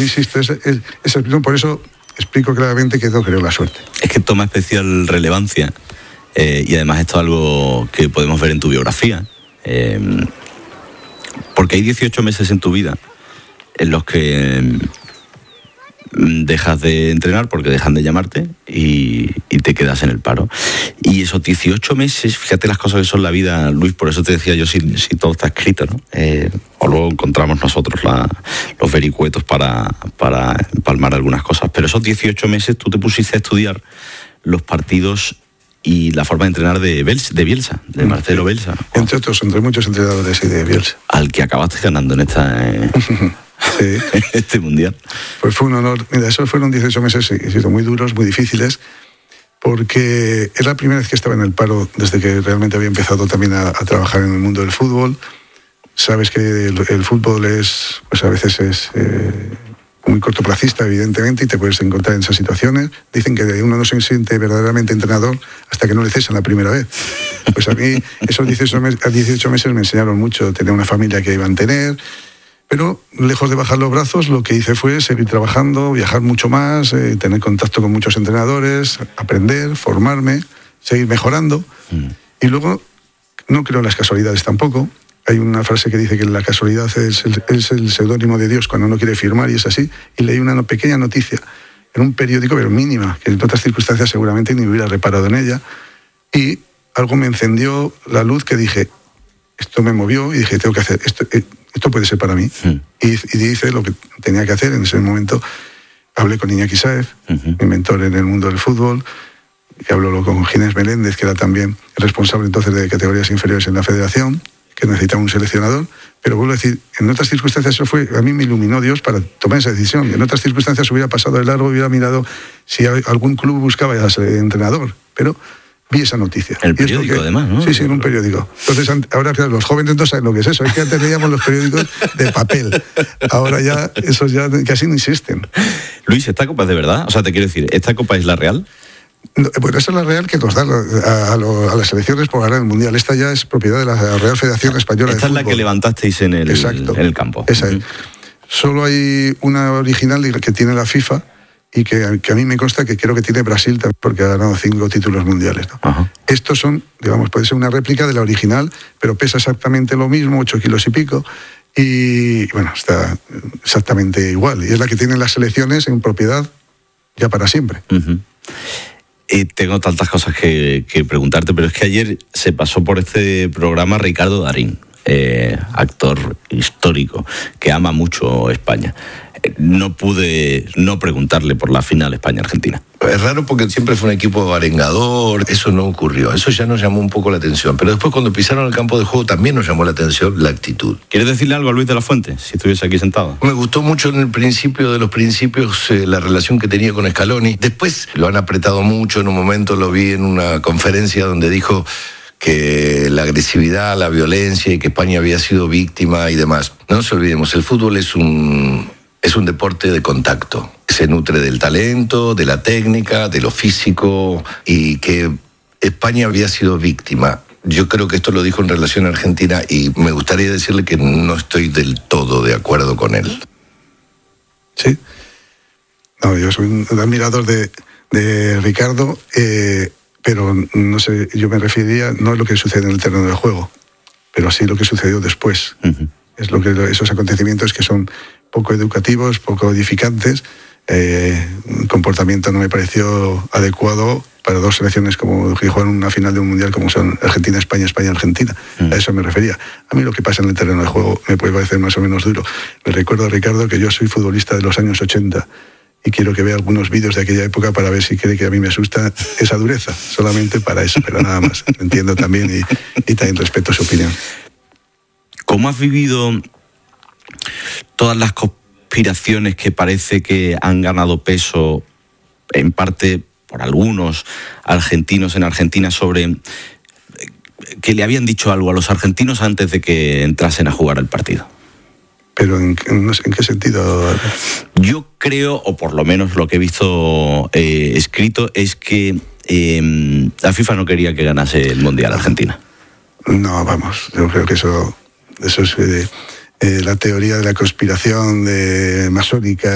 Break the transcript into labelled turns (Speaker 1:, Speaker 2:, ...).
Speaker 1: insisto, por eso explico claramente que no creo en la suerte.
Speaker 2: Es que toma especial relevancia y además esto es algo que podemos ver en tu biografía, porque hay 18 meses en tu vida en los que dejas de entrenar porque dejan de llamarte y te quedas en el paro. Y esos 18 meses, fíjate las cosas que son la vida, Luis, por eso te decía yo si todo está escrito, ¿no? O luego encontramos nosotros los vericuetos para empalmar algunas cosas. Pero esos 18 meses tú te pusiste a estudiar los partidos y la forma de entrenar de Bielsa, de Marcelo Bielsa.
Speaker 1: Entre otros, entre muchos entrenadores y de Bielsa.
Speaker 2: Al que acabaste ganando en
Speaker 1: sí.
Speaker 2: este mundial.
Speaker 1: Pues fue un honor. Mira, esos fueron 18 meses, insisto, muy duros, muy difíciles, porque es la primera vez que estaba en el paro desde que realmente había empezado también a trabajar en el mundo del fútbol. Sabes que el fútbol es, pues a veces es muy cortoplacista, evidentemente, y te puedes encontrar en esas situaciones. Dicen que uno no se siente verdaderamente entrenador hasta que no le cesan la primera vez. Pues a mí esos 18 meses me enseñaron mucho, tener una familia que iba a tener. Pero lejos de bajar los brazos, lo que hice fue seguir trabajando, viajar mucho más, tener contacto con muchos entrenadores, aprender, formarme, seguir mejorando. Y luego, no creo en las casualidades tampoco. Hay una frase que dice que la casualidad es el seudónimo de Dios cuando uno quiere firmar, y es así. Y leí una pequeña noticia en un periódico, pero mínima, que en otras circunstancias seguramente ni hubiera reparado en ella. Y algo me encendió la luz que dije, esto me movió y dije, tengo que hacer esto puede ser para mí. Y hice lo que tenía que hacer. En ese momento hablé con Iñaki Sáez, mi mentor en el mundo del fútbol, que habló con Ginés Meléndez, que era también el responsable entonces de categorías inferiores en la federación, que necesitaba un seleccionador. Pero vuelvo a decir, en otras circunstancias eso fue, a mí me iluminó Dios para tomar esa decisión. En otras circunstancias hubiera pasado de largo, hubiera mirado si algún club buscaba a ese entrenador. Pero vi esa noticia.
Speaker 2: El periódico, además, ¿no?
Speaker 1: Sí, en un periódico. Entonces, ahora claro, los jóvenes no saben lo que es eso. Es que antes leíamos los periódicos de papel. Ahora ya, esos ya casi no existen.
Speaker 2: Luis, ¿esta copa es de verdad? O sea, te quiero decir, ¿esta copa es la real?
Speaker 1: No, bueno, esa es la real que nos da a las selecciones por ganar el Mundial. Esta ya es propiedad de la Real Federación Española de Fútbol.
Speaker 2: Esta es la que levantasteis en el campo.
Speaker 1: Esa es. Solo hay una original que tiene la FIFA, y que a mí me consta que creo que tiene Brasil también, porque ha ganado 5 títulos mundiales, ¿no? Estos son, digamos, puede ser una réplica de la original, pero pesa exactamente lo mismo, 8 kilos y pico, y bueno, está exactamente igual. Y es la que tienen las selecciones en propiedad ya para siempre.
Speaker 2: Tengo tantas cosas que preguntarte, pero es que ayer se pasó por este programa Ricardo Darín, actor histórico que ama mucho España. No pude no preguntarle por la final España-Argentina.
Speaker 3: Es raro porque siempre fue un equipo arengador, eso no ocurrió, eso ya nos llamó un poco la atención, pero después cuando pisaron el campo de juego también nos llamó la atención la actitud.
Speaker 2: ¿Quieres decirle algo a Luis de la Fuente, si estuviese aquí sentado?
Speaker 3: Me gustó mucho en el principio de los principios la relación que tenía con Scaloni, después lo han apretado mucho, en un momento lo vi en una conferencia donde dijo que la agresividad, la violencia y que España había sido víctima y demás. No nos olvidemos, el fútbol es un deporte de contacto. Se nutre del talento, de la técnica, de lo físico, y que España había sido víctima. Yo creo que esto lo dijo en relación a Argentina y me gustaría decirle que no estoy del todo de acuerdo con él.
Speaker 1: Sí. No, yo soy un admirador de Ricardo, pero no sé, yo me referiría no a lo que sucede en el terreno de juego, pero sí lo que sucedió después. Es lo que esos acontecimientos que son poco educativos, poco edificantes. Un comportamiento no me pareció adecuado para dos selecciones como que juegan una final de un mundial como son Argentina-España, España-Argentina. A eso me refería. A mí lo que pasa en el terreno de juego me puede parecer más o menos duro. Le recuerdo a Ricardo que yo soy futbolista de los años 80 y quiero que vea algunos vídeos de aquella época para ver si cree que a mí me asusta esa dureza. Solamente para eso, pero nada más. Entiendo también y también respeto su opinión.
Speaker 2: ¿Cómo has vivido todas las conspiraciones que parece que han ganado peso, en parte por algunos argentinos en Argentina, sobre que le habían dicho algo a los argentinos antes de que entrasen a jugar el partido?
Speaker 1: ¿Pero en qué sentido?
Speaker 2: Yo creo, o por lo menos lo que he visto escrito, es que la FIFA no quería que ganase el Mundial Argentina.
Speaker 1: No, vamos, yo creo que eso es la teoría de la conspiración masónica